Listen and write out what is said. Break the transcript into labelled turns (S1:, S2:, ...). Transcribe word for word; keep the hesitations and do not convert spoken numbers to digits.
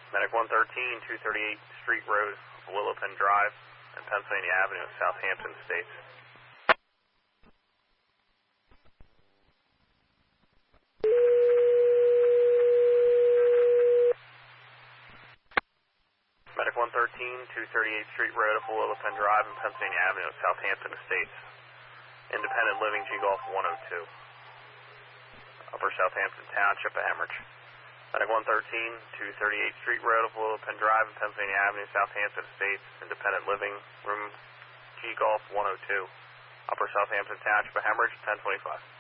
S1: Medic one thirteen, two thirty-eight Street Road, Willowpen Drive, and Pennsylvania Avenue, Southampton States. Medic one thirteen, two thirty-eight Street Road, Willowpen Drive, and Pennsylvania Avenue, Southampton Estates. Independent Living, G Golf one oh two. Upper Southampton Township of Hemorrhage. Medic one thirteen, two thirty-eight Street Road, Willowpen Drive, and Pennsylvania Avenue, Southampton Estates. Independent Living, Room G Golf one oh two. Upper Southampton Township of Hemorrhage, ten twenty-five.